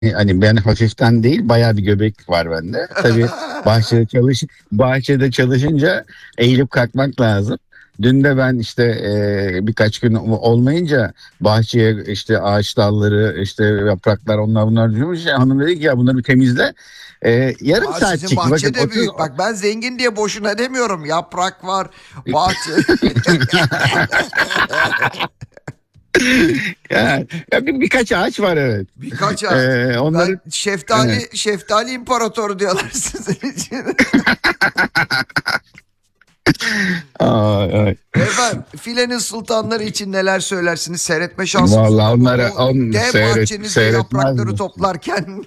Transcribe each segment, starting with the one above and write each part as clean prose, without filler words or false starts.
Hani ben hafiften değil, bayağı bir göbek var bende. Tabii bahçede çalışınca eğilip kalkmak lazım. Dün de ben işte birkaç gün olmayınca bahçeye işte ağaç dalları, işte yapraklar, onlar bunlar düşmüş. Hanım dedi ki ya bunları bir temizle. Yarım Aa, sizin saatçik, bakın bahçe de 30. büyük. Bak ben zengin diye boşuna demiyorum. Yaprak var, bahçe. Birkaç ağaç var, evet. Birkaç ağaç. Onları, Ben evet. şeftali imparatoru diyorlar sizin için. Aa, Efendim, filenin sultanları için neler söylersiniz? Seyretme şansımız vallahi olur mu? O onları dev bahçenizde seyretmez yaprakları mi? toplarken.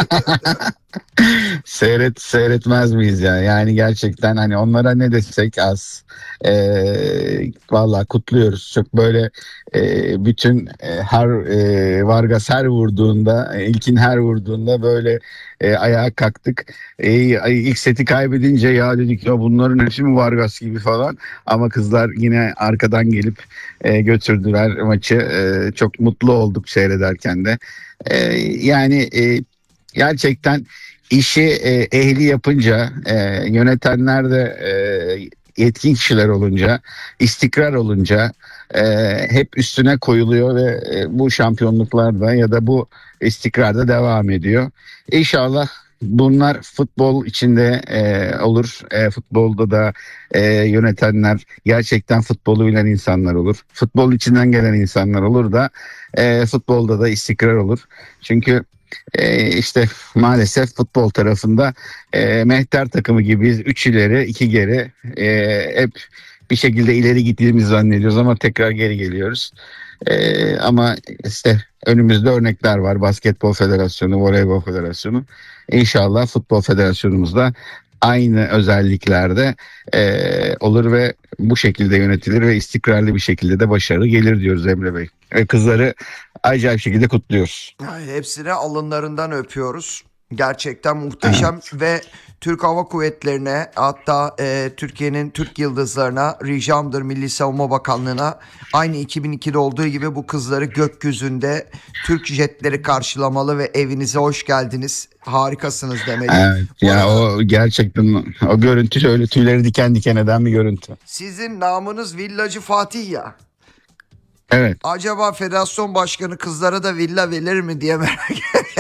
Seyretmez miyiz ya? Yani gerçekten hani onlara ne desek az. Vallahi kutluyoruz. Çok böyle bütün Vargas her vurduğunda, İlkin her vurduğunda böyle ayağa kalktık. İlk seti kaybedince ya dedik ya bunların hepsi mi Vargas gibi falan. Ama kızlar yine arkadan gelip götürdüler maçı. Çok mutlu olduk seyrederken de. Yani gerçekten işi ehli yapınca, yönetenler de yetkin kişiler olunca, istikrar olunca hep üstüne koyuluyor ve bu şampiyonluklarda ya da bu istikrarda devam ediyor. İnşallah bunlar futbol içinde olur. Futbolda da yönetenler gerçekten futbolu bilen insanlar olur. Futbol içinden gelen insanlar olur da futbolda da istikrar olur. Çünkü işte maalesef futbol tarafında mehter takımı gibiyiz. 3 ileri 2 geri, hep bir şekilde ileri gittiğimizi zannediyoruz ama tekrar geri geliyoruz. Ama işte önümüzde örnekler var. Basketbol Federasyonu, Voleybol Federasyonu. İnşallah Futbol Federasyonumuz da aynı özelliklerde olur ve bu şekilde yönetilir ve istikrarlı bir şekilde de başarı gelir diyoruz Emre Bey. Kızları acayip şekilde kutluyoruz. Ay, hepsine alınlarından öpüyoruz. Gerçekten muhteşem Evet. ve Türk Hava Kuvvetleri'ne, hatta Türkiye'nin Türk yıldızlarına, Ricam'dır Milli Savunma Bakanlığı'na, aynı 2002'de olduğu gibi bu kızları gökyüzünde Türk jetleri karşılamalı ve evinize hoş geldiniz, harikasınız demeli. Evet Bu ya, arada o gerçekten o görüntü şöyle tüyleri diken diken eden bir görüntü. sizin namınız Villacı Fatih ya. Evet. Acaba federasyon başkanı kızlara da villa verir mi diye merak.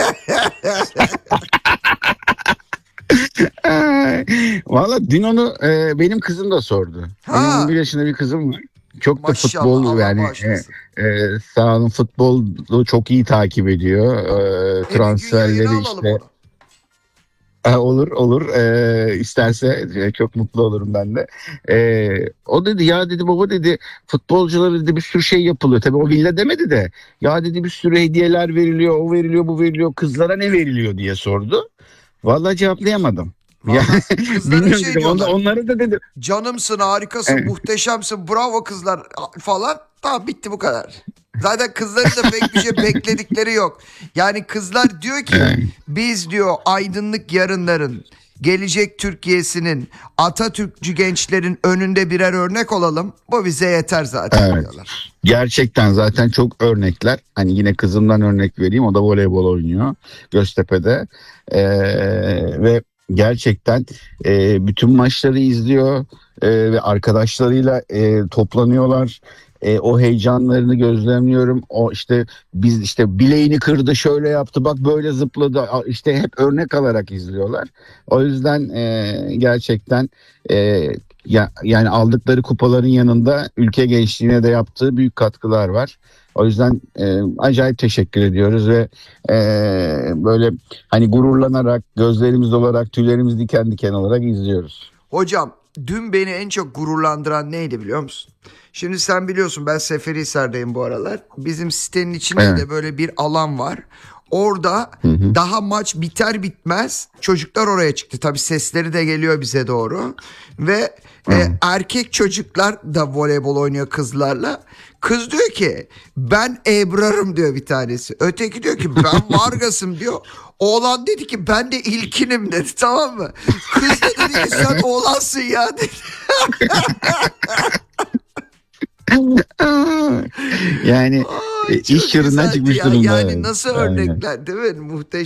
Valla dün onu benim kızım da sordu. Benim 11 Ha, yaşında bir kızım var. Çok da maşallah, futbol, Allah yani bağışlasın. sağ olun, futbolu çok iyi takip ediyor. Bir gün yayına Transferleri alalım işte. onu. Olur olur, isterse çok mutlu olurum ben de. O dedi ya, dedi baba, dedi futbolculara dedi bir sürü şey yapılıyor. Tabii o villa demedi de ya dedi bir sürü hediyeler veriliyor, o veriliyor, bu veriliyor, kızlara ne veriliyor diye sordu. Vallahi cevaplayamadım. Ya Valla kızlara bilmiyorum şey dedim. diyorlar. Onları da dedim. Canımsın, harikasın, E, muhteşemsin, bravo kızlar falan. Tamam, bitti, bu kadar. Zaten kızların da pek bir şey bekledikleri yok. Yani kızlar diyor ki e, biz diyor aydınlık yarınların, gelecek Türkiye'sinin, Atatürkçü gençlerin önünde birer örnek olalım. Bu bize yeter zaten evet. diyorlar. Gerçekten zaten çok örnekler. Hani yine kızımdan örnek vereyim. O da voleybol oynuyor Göztepe'de. Ve gerçekten bütün maçları izliyor ve arkadaşlarıyla toplanıyorlar. O heyecanlarını gözlemliyorum. O işte biz işte bileğini kırdı, şöyle yaptı, bak böyle zıpladı. İşte hep örnek alarak izliyorlar. O yüzden gerçekten e, yani aldıkları kupaların yanında ülke gençliğine de yaptığı büyük katkılar var. O yüzden acayip teşekkür ediyoruz ve e, böyle hani gururlanarak, gözlerimiz dolarak, tüylerimiz diken diken olarak izliyoruz. Hocam, dün beni en çok gururlandıran neydi biliyor musun? Şimdi sen biliyorsun, ben Seferihisar'dayım bu aralar. Bizim sitenin içinde Evet. de böyle bir alan var. Orada Hı hı. daha maç biter bitmez çocuklar oraya çıktı. Tabii sesleri de geliyor bize doğru. Ve Evet. erkek çocuklar da voleybol oynuyor kızlarla. Kız diyor ki ben Ebrar'ım diyor bir tanesi. Öteki diyor ki ben Vargas'ım diyor. Oğlan dedi ki ben de İlkin'im dedi, tamam mı? Kız da dedi ki sen oğlansın ya dedi. Yani Ay, iş çok çığırından güzeldi çıkmış ya. durumda. Yani Evet. nasıl Aynen. örnekler değil mi? Muhteşem.